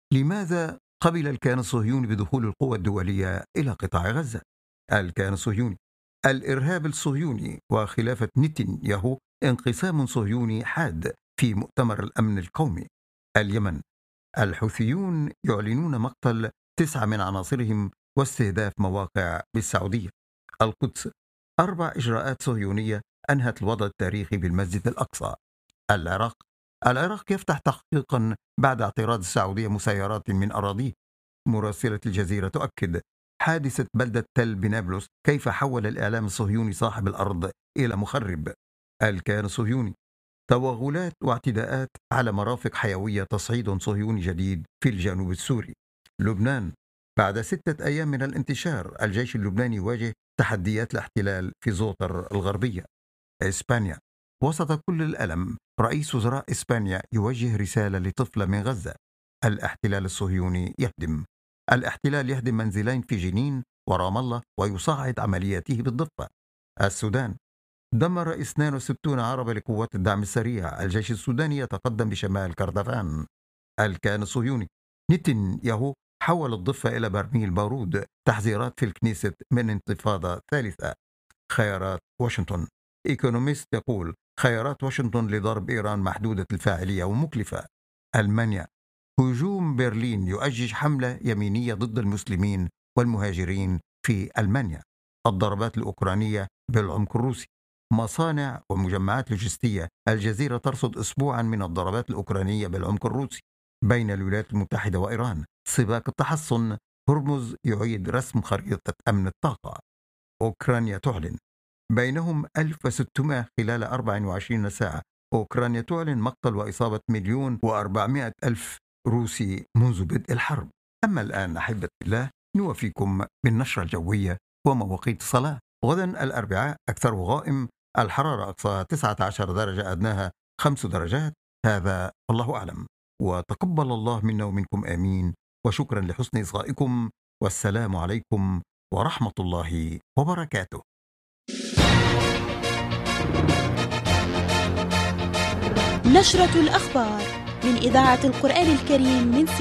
لماذا قبل الكيان الصهيوني بدخول القوى الدولية إلى قطاع غزة؟ الكيان الصهيوني، الإرهاب الصهيوني وخلافة نتنياهو، انقسام صهيوني حاد في مؤتمر الأمن القومي. اليمن، الحوثيون يعلنون مقتل 9 من عناصرهم واستهداف مواقع بالسعودية. القدس، 4 إجراءات صهيونية أنهت الوضع التاريخي بالمسجد الأقصى. العراق، العراق يفتح تحقيقا بعد اعتراض السعودية مسيرات من أراضيه. مراسلة الجزيرة تؤكد حادثة بلدة تل بنابلس كيف حول الإعلام الصهيوني صاحب الأرض إلى مخرب. الكيان الصهيوني، توغلات واعتداءات على مرافق حيوية، تصعيد صهيوني جديد في الجنوب السوري. لبنان، بعد 6 أيام من الانتشار الجيش اللبناني يواجه تحديات الاحتلال في زوطر الغربية. إسبانيا، وسط كل الألم رئيس وزراء إسبانيا يوجه رسالة لطفلة من غزة. الاحتلال الصهيوني يهدم، الاحتلال يهدم منزلين في جنين ورام الله ويصعد عملياته بالضفة. السودان، دمر 62 عربة لقوات الدعم السريع، الجيش السوداني يتقدم بشمال كردفان. الكيان الصهيوني، نتنياهو حول الضفة إلى برميل بارود، تحذيرات في الكنيست من انتفاضة ثالثة. خيارات واشنطن، إيكونوميست يقول خيارات واشنطن لضرب إيران محدودة الفاعلية ومكلفة. ألمانيا، هجوم برلين يؤجج حملة يمينية ضد المسلمين والمهاجرين في ألمانيا. الضربات الأوكرانية بالعمق الروسي، مصانع ومجمعات لوجستية، الجزيرة ترصد أسبوعا من الضربات الأوكرانية بالعمق الروسي. بين الولايات المتحدة وإيران، سباق التحصن، هرمز يعيد رسم خريطة أمن الطاقة. أوكرانيا تعلن بينهم 1600 خلال 24 ساعة. أوكرانيا تعلن مقتل وإصابة 1,400,000 روسي منذ بدء الحرب. أما الآن أحبة الله نوفيكم بالنشرة الجوية ومواقيت الصلاة. غدا الأربعاء أكثر غائم، الحرارة أقصاها 19 درجة، أدناها 5 درجات. هذا الله أعلم، وتقبل الله منا ومنكم آمين، وشكرا لحسن إصغائكم، والسلام عليكم ورحمة الله وبركاته. نشرة الأخبار من إذاعة القرآن الكريم من